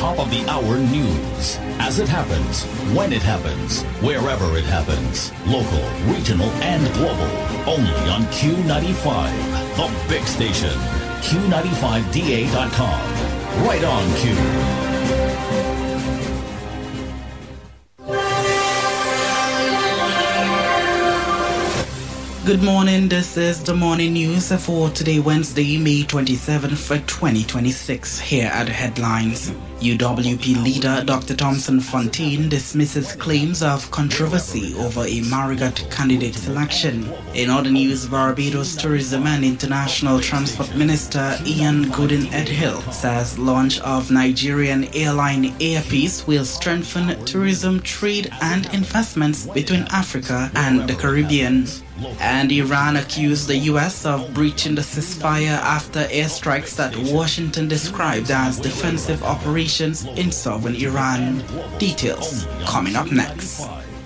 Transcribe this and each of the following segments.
top of the hour news. As it happens, when it happens, wherever it happens. Local, regional, and global. Only on Q95, the big station. Q95DA.com. Right on Q. Good morning, this is the morning news for today, Wednesday, May 27th, 2026. Here are the headlines. UWP leader Dr. Thompson Fontaine dismisses claims of controversy over a Marigot candidate selection. In other news, Barbados Tourism and International Transport Minister Ian Gooden-Edhill says launch of Nigerian airline Airpeace will strengthen tourism, trade and investments between Africa and the Caribbean. And Iran accused the U.S. of breaching the ceasefire after airstrikes that Washington described as defensive operations in southern Iran. Details coming up next.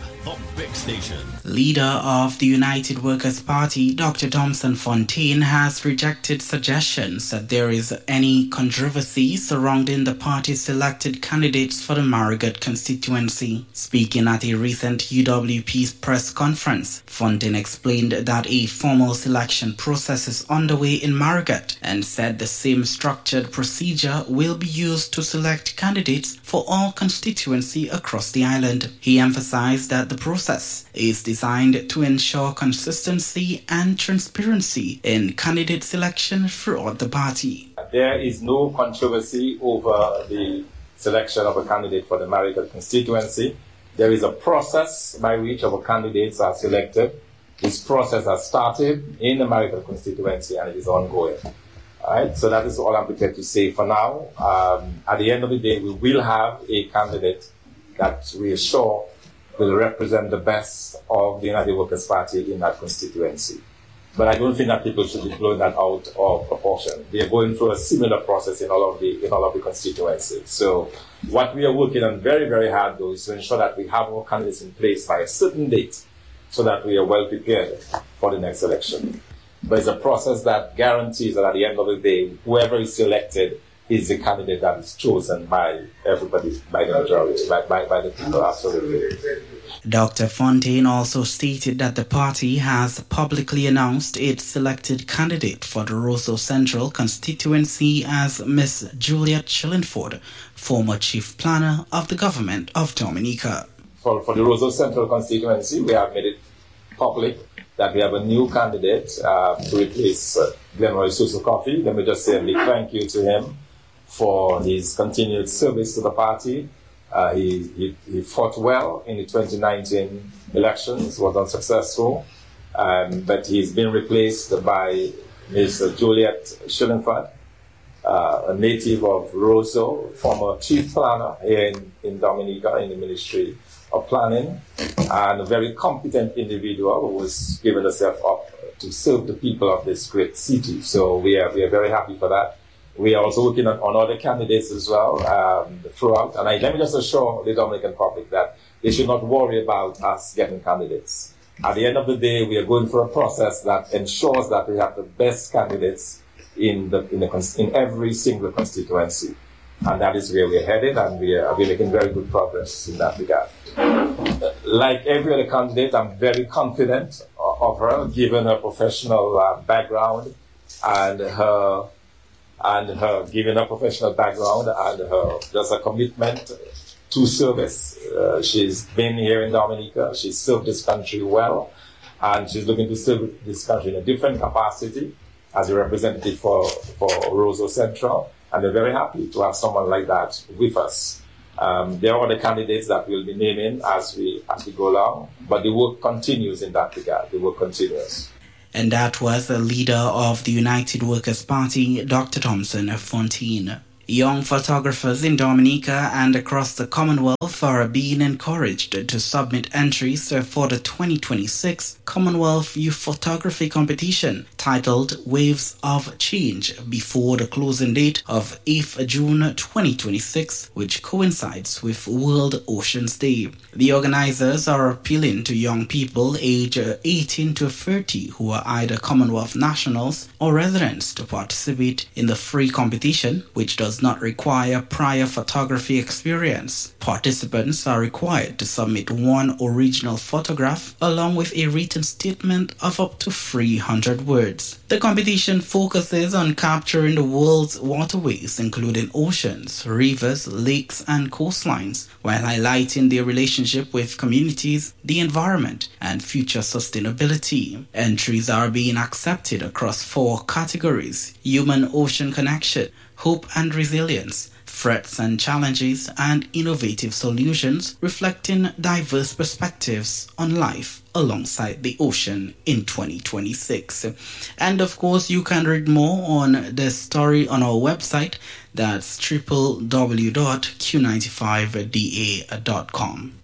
Leader of the United Workers' Party, Dr. Thompson Fontaine, has rejected suggestions that there is any controversy surrounding the party's selected candidates for the Marigot constituency. Speaking at a recent UWP's press conference, Fontaine explained that a formal selection process is underway in Marigot and said the same structured procedure will be used to select candidates for all constituency across the island. He emphasized that the process is designed to ensure consistency and transparency in candidate selection throughout the party. There is no controversy over the selection of a candidate for the Marigot constituency. There is a process by which our candidates are selected. This process has started in the Marigot constituency and it is ongoing. All right, so that is all I'm prepared to say for now. At the end of the day, we will have a candidate that we are sure will represent the best of the United Workers' Party in that constituency. But I don't think that people should be blowing that out of proportion. They are going through a similar process in all of the constituencies. So what we are working on very, very hard, though, is to ensure that we have our candidates in place by a certain date so that we are well prepared for the next election. But it's a process that guarantees that at the end of the day, whoever is selected is the candidate that is chosen by everybody, by the majority, by the people, absolutely. Dr. Fontaine also stated that the party has publicly announced its selected candidate for the Roseau Central constituency as Miss Juliet Shillingford, former chief planner of the government of Dominica. For the Roseau Central constituency, we have made it public that we have a new candidate to replace Glenroy Susu Coffee. Let me just say a big thank you to him for his continued service to the party. He fought well in the 2019 elections, was unsuccessful, but he's been replaced by Ms. Juliet Shillingford, a native of Roseau, former chief planner here in Dominica in the Ministry of Planning, and a very competent individual who has given herself up to serve the people of this great city. So we are very happy for that. We are also working on other candidates as well throughout. And let me just assure the Dominican public that they should not worry about us getting candidates. At the end of the day, we are going through a process that ensures that we have the best candidates in every single constituency. And that is where we're headed, and we're making very good progress in that regard. Like every other candidate, I'm very confident of her, given her professional background and her just a commitment to service. She's been here in Dominica. She's served this country well, and she's looking to serve this country in a different capacity as a representative for Roseau Central. And we're very happy to have someone like that with us. There are other candidates that we'll be naming as we go along, but the work continues in that regard. The work continues. And that was the leader of the United Workers' Party, Dr. Thompson Fontaine. Young photographers in Dominica and across the Commonwealth are being encouraged to submit entries for the 2026 Commonwealth Youth Photography Competition titled Waves of Change before the closing date of 8th June 2026, which coincides with World Oceans Day. The organizers are appealing to young people aged 18 to 30 who are either Commonwealth nationals or residents to participate in the free competition, which does not require prior photography experience. Participants are required to submit one original photograph along with a written statement of up to 300 words. The competition focuses on capturing the world's waterways, including oceans, rivers, lakes, and coastlines, while highlighting their relationship with communities, the environment, and future sustainability. Entries are being accepted across 4 categories: human-ocean connection, hope and resilience, threats and challenges, and innovative solutions, reflecting diverse perspectives on life alongside the ocean in 2026. And of course, you can read more on the story on our website. That's www.q95da.com.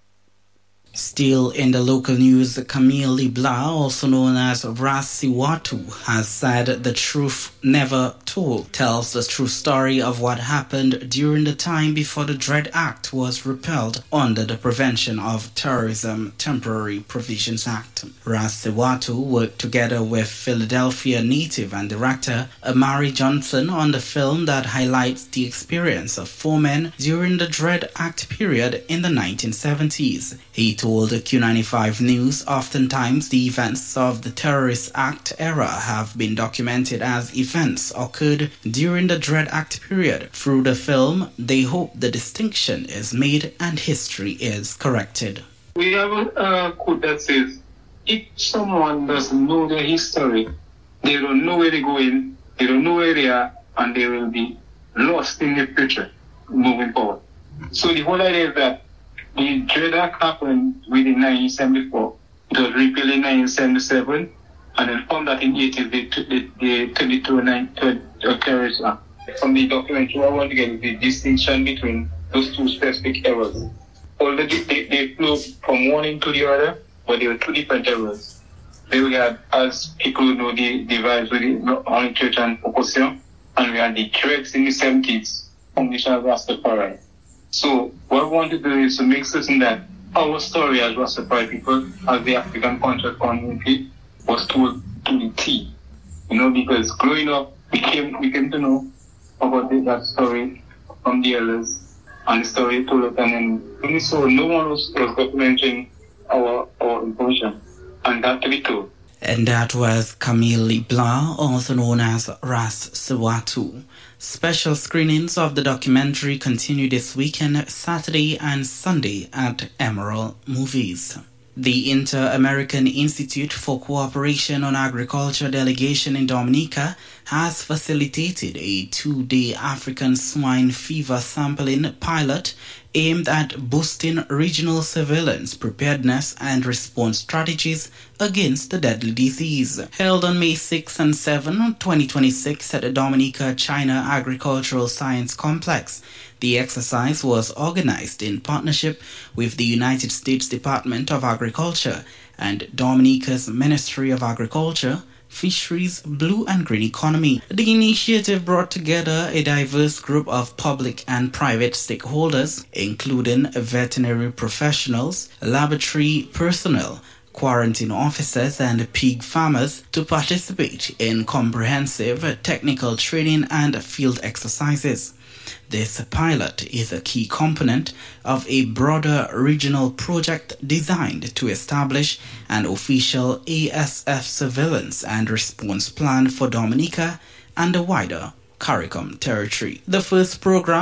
Still in the local news, Camille Libla, also known as Ras Siwatu, has said the truth never told tells the true story of what happened during the time before the Dread Act was repealed under the Prevention of Terrorism Temporary Provisions Act. Ras Siwatu worked together with Philadelphia native and director Amari Johnson on the film that highlights the experience of 4 men during the Dread Act period in the 1970s. He told Q95 News, oftentimes the events of the Terrorist Act era have been documented as events occurred during the Dread Act period. Through the film, they hope the distinction is made and history is corrected. We have a quote that says, if someone doesn't know their history, they don't know where they're going, they don't know where they are, and they will be lost in the future moving forward. So the whole idea is that the Dread Act happened within 1974. It was repealed in 1977, and then from that in 80s, they turned it to a terrorist act. From the documentary, I want to get the distinction between those 2 specific eras. Although they flow from one into the other, but they were 2 different eras. They had, as people know, the vibes with the Honey Church and Pocosion, and we had the Dreads in the 70s, Foundation of Rastafari. So what we want to do is to make certain that our story as Rastafari people, as the African conscious community, was told to the T. Because growing up, we came to know about that story from the elders, and the story told us, and then so no one was documenting our information, and that to be told. And that was Camille Libla, also known as Ras Siwatu. Special screenings of the documentary continue this weekend, Saturday and Sunday at Emerald Movies. The Inter-American Institute for Cooperation on Agriculture delegation in Dominica has facilitated a 2-day African swine fever sampling pilot aimed at boosting regional surveillance, preparedness, and response strategies against the deadly disease. Held on May 6 and 7, 2026 at the Dominica China Agricultural Science Complex, the exercise was organized in partnership with the United States Department of Agriculture and Dominica's Ministry of Agriculture, Fisheries, Blue and Green Economy. The initiative brought together a diverse group of public and private stakeholders, including veterinary professionals, laboratory personnel, quarantine officers, and pig farmers to participate in comprehensive technical training and field exercises. This pilot is a key component of a broader regional project designed to establish an official ASF surveillance and response plan for Dominica and the wider CARICOM territory. The first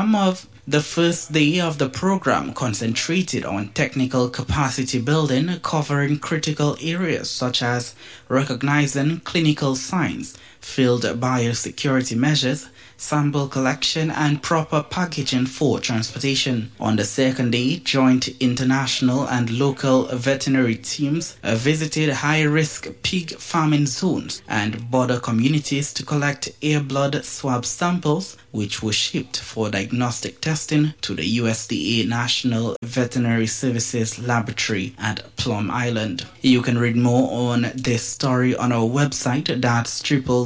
day of the program concentrated on technical capacity building, covering critical areas such as recognizing clinical signs, field biosecurity measures, sample collection and proper packaging for transportation. On the second day, joint international and local veterinary teams visited high-risk pig farming zones and border communities to collect air blood swab samples, which were shipped for diagnostic testing to the USDA National Veterinary Services Laboratory at Plum Island. You can read more on this story on our website, that's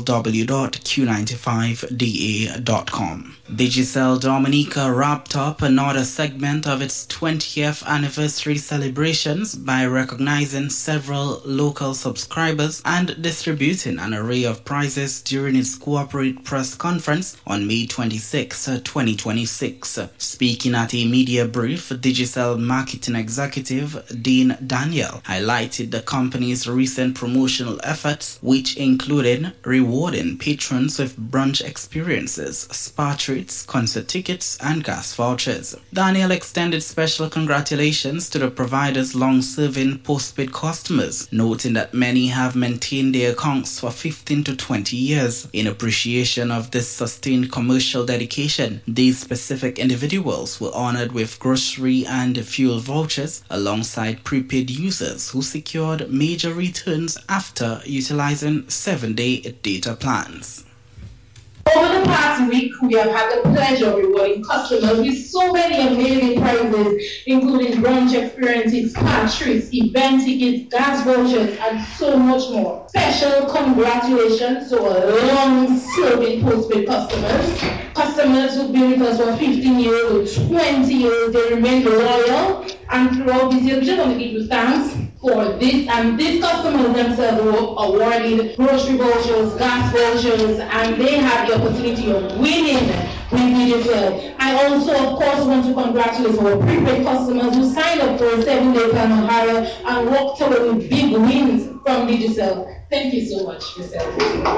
www.q95da.com. Digicel Dominica wrapped up another segment of its 20th anniversary celebrations by recognizing several local subscribers and distributing an array of prizes during its corporate press conference on May 26, 2026. Speaking at a media brief, Digicel marketing executive Dean Daniel highlighted the company's recent promotional efforts, which included rewarding patrons with brunch experiences, spa treats, concert tickets, and gas vouchers. Daniel extended special congratulations to the provider's long-serving postpaid customers, noting that many have maintained their accounts for 15 to 20 years. In appreciation of this sustained commercial dedication, these specific individuals were honored with grocery and fuel vouchers alongside prepaid users who secured major returns after utilizing 7-day data plans. Over the past week, we have had the pleasure of rewarding customers with so many amazing prizes, including brunch experiences, spa treats, event tickets, gas vouchers, and so much more. Special congratulations to our long-serving postpaid customers. Customers who've been with us for 15 years or 20 years, they remain loyal, and throughout this year, we just want to give you thanks for this, and these customers themselves were awarded grocery vouchers, gas vouchers, and they had the opportunity of winning with Digicel. I also, of course, want to congratulate our prepaid customers who signed up for a 7-day plan of hire and walked away with big wins from Digicel. Thank you so much, yourself.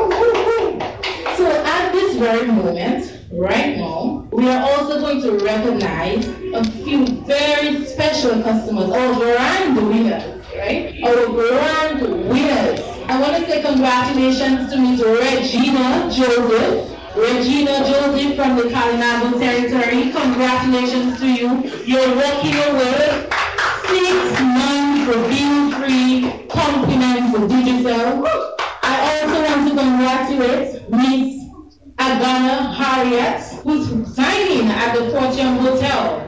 So at this very moment, right now, we are also going to recognize a few very special customers, our grand winners. Right? Our grand winners. I want to say congratulations to Ms. Regina Joseph. Regina Joseph from the Kalinago territory. Congratulations to you. You're walking away 6 months for being free. Compliments for Digicel. I also want to congratulate Ms. Agana Harriet, who's signing at the Fortune Hotel.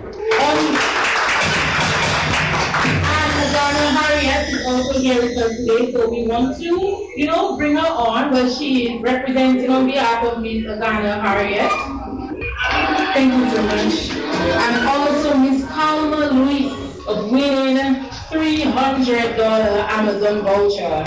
Harriet is also here with us today, so we want to, bring her on, but she is representing on behalf of Ms. Agana Harriet. Thank you so much. And also Ms. Kalma Luis of winning $300 Amazon voucher.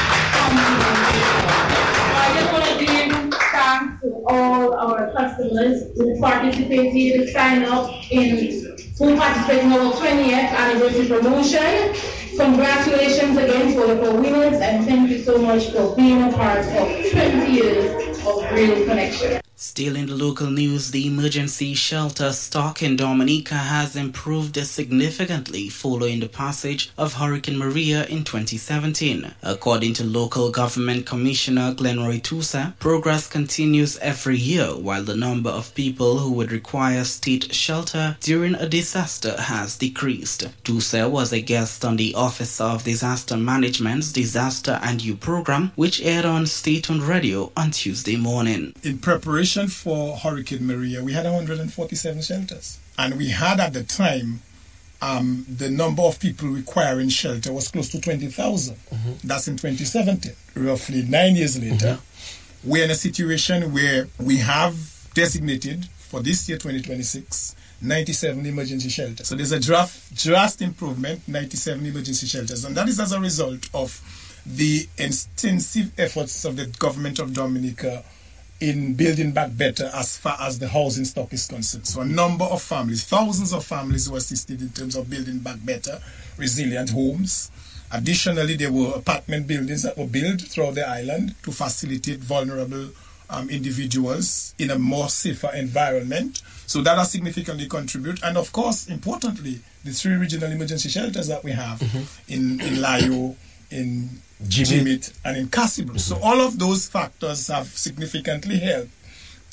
I just want to give thanks to all our customers who participated, signed up who participated in our 20th anniversary promotion. Congratulations again to all of our winners, and thank you so much for being a part of 20 years of real connection. Still in the local news, the emergency shelter stock in Dominica has improved significantly following the passage of Hurricane Maria in 2017. According to local government commissioner Glenroy Tusa, progress continues every year while the number of people who would require state shelter during a disaster has decreased. Tusa was a guest on the Office of Disaster Management's Disaster and You program, which aired on state-owned radio on Tuesday morning. In preparation for Hurricane Maria, we had 147 shelters. And we had at the time, the number of people requiring shelter was close to 20,000. That's in 2017. Roughly 9 years later, we're in a situation where we have designated for this year, 2026, 97 emergency shelters. So there's a drastic improvement, 97 emergency shelters. And that is as a result of the extensive efforts of the government of Dominica in building back better as far as the housing stock is concerned. So a number of families, thousands of families were assisted in terms of building back better, resilient homes. Additionally, there were apartment buildings that were built throughout the island to facilitate vulnerable individuals in a more safer environment. So that has significantly contributed. And of course, importantly, the 3 regional emergency shelters that we have in Layo, in Jimit, and in Cassibro. So all of those factors have significantly helped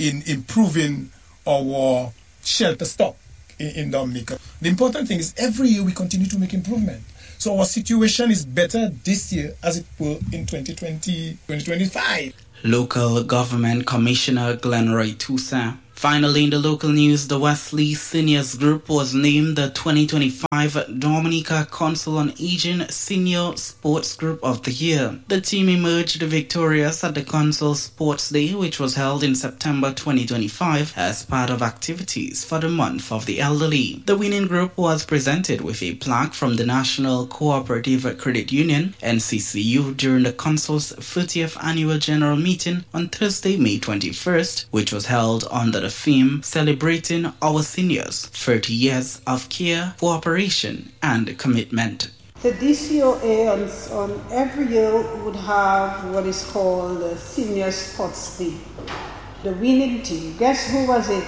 in improving our shelter stock in Dominica. The important thing is every year we continue to make improvement. So our situation is better this year as it will in 2020, 2025. Local Government Commissioner Glenroy Toussaint. Finally, in the local news, the Wesley Seniors Group was named the 2025 Dominica Council on Aging Senior Sports Group of the Year. The team emerged victorious at the Council Sports Day, which was held in September 2025 as part of activities for the Month of the Elderly. The winning group was presented with a plaque from the National Cooperative Credit Union, NCCU, during the Council's 30th Annual General Meeting on Thursday, May 21st, which was held under the theme celebrating our seniors, 30 years of care, cooperation, and commitment. The DCOA on every year would have what is called the Senior Sports Day. The winning team, guess who was it?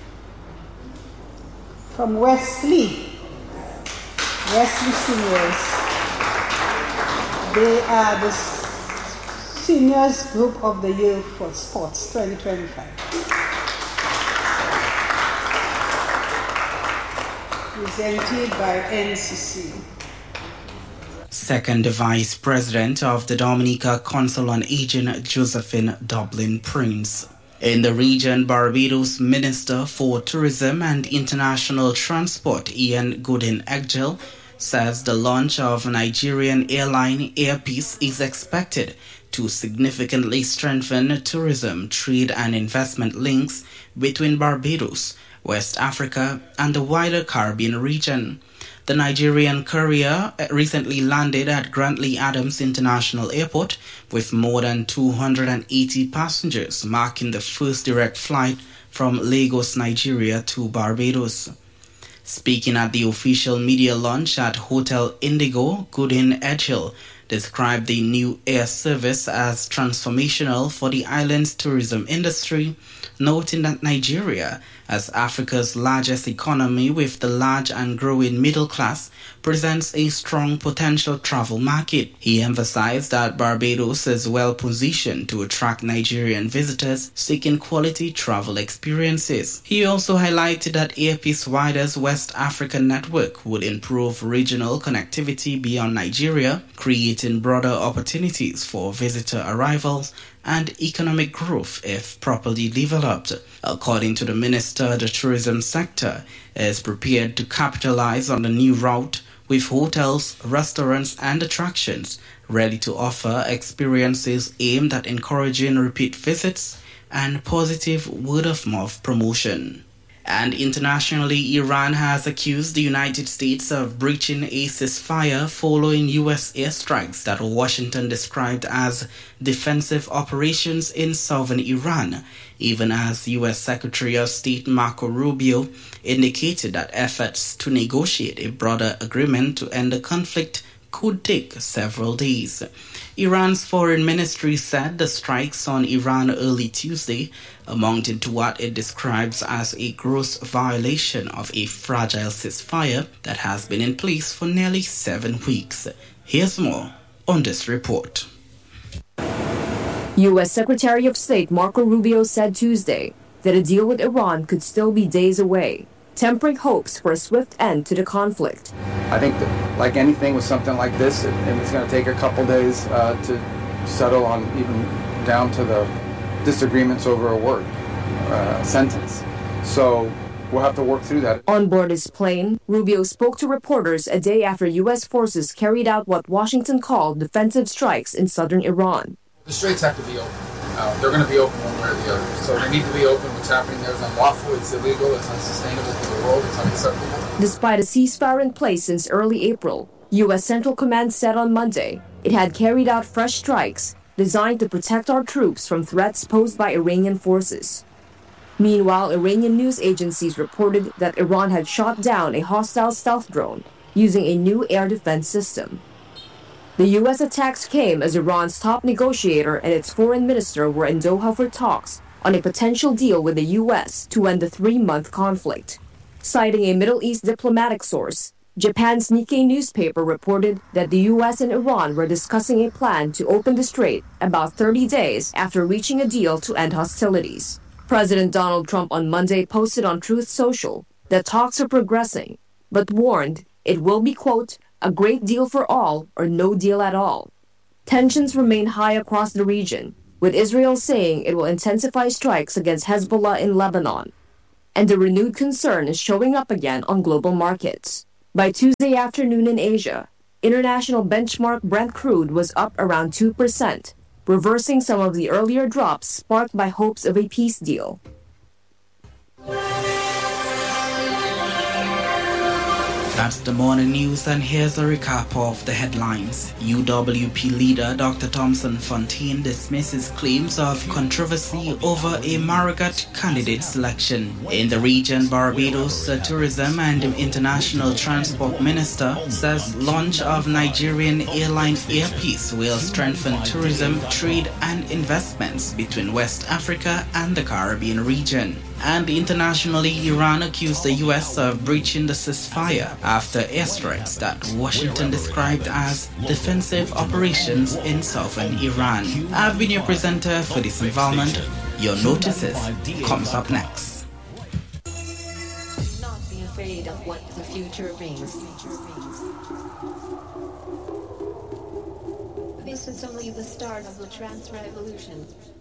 From Wesley Seniors. They are the Seniors Group of the Year for Sports 2025. Presented by NCC. Second Vice President of the Dominica Council on Aging, Josephine Dublin Prince. In the region, Barbados Minister for Tourism and International Transport, Ian Godin-Egil, says the launch of Nigerian airline Air Peace is expected to significantly strengthen tourism, trade and investment links between Barbados, West Africa, and the wider Caribbean region. The Nigerian courier recently landed at Grantley Adams International Airport with more than 280 passengers, marking the first direct flight from Lagos, Nigeria to Barbados. Speaking at the official media launch at Hotel Indigo, Godin-Egil described the new air service as transformational for the island's tourism industry, noting that Nigeria, as Africa's largest economy with the large and growing middle class, presents a strong potential travel market. He emphasized that Barbados is well positioned to attract Nigerian visitors seeking quality travel experiences. He also highlighted that Air Peace Wider's West African network would improve regional connectivity beyond Nigeria, creating broader opportunities for visitor arrivals and economic growth if properly developed. According to the minister, the tourism sector is prepared to capitalize on the new route with hotels, restaurants and attractions ready to offer experiences aimed at encouraging repeat visits and positive word-of-mouth promotion. And internationally, Iran has accused the United States of breaching a ceasefire following U.S. airstrikes that Washington described as defensive operations in southern Iran, even as U.S. Secretary of State Marco Rubio indicated that efforts to negotiate a broader agreement to end the conflict could take several days. Iran's foreign ministry said the strikes on Iran early Tuesday amounted to what it describes as a gross violation of a fragile ceasefire that has been in place for nearly 7 weeks. Here's more on this report. U.S. Secretary of State Marco Rubio said Tuesday that a deal with Iran could still be days away, tempering hopes for a swift end to the conflict. I think that, like anything with something like this, it's going to take a couple days to settle on, even down to the disagreements over a word, a sentence. So we'll have to work through that. On board his plane, Rubio spoke to reporters a day after U.S. forces carried out what Washington called defensive strikes in southern Iran. The straits have to be open. They're going to be open one way or the other. So they need to be open. What's happening there is unlawful, it's illegal, it's unsustainable for the world, it's unacceptable. Despite a ceasefire in place since early April, U.S. Central Command said on Monday it had carried out fresh strikes designed to protect our troops from threats posed by Iranian forces. Meanwhile, Iranian news agencies reported that Iran had shot down a hostile stealth drone using a new air defense system. The U.S. attacks came as Iran's top negotiator and its foreign minister were in Doha for talks on a potential deal with the U.S. to end the 3-month conflict. Citing a Middle East diplomatic source, Japan's Nikkei newspaper reported that the U.S. and Iran were discussing a plan to open the strait about 30 days after reaching a deal to end hostilities. President Donald Trump on Monday posted on Truth Social that talks are progressing, but warned it will be, quote, a great deal for all or no deal at all. Tensions remain high across the region, with Israel saying it will intensify strikes against Hezbollah in Lebanon. And the renewed concern is showing up again on global markets. By Tuesday afternoon in Asia, international benchmark Brent crude was up around 2%, reversing some of the earlier drops sparked by hopes of a peace deal. That's the morning news, and here's a recap of the headlines. UWP leader Dr. Thompson Fontaine dismisses claims of controversy over a Marigat candidate selection. In the region, Barbados Tourism and International Transport Minister says launch of Nigerian airline Air Peace will strengthen tourism, trade and investments between West Africa and the Caribbean region. And internationally, Iran accused the U.S. of breaching the ceasefire after airstrikes that Washington described as defensive operations in southern Iran. I've been your presenter for this involvement. Your notices comes up next. Not be afraid of what the future brings. This is only the start of the trans revolution.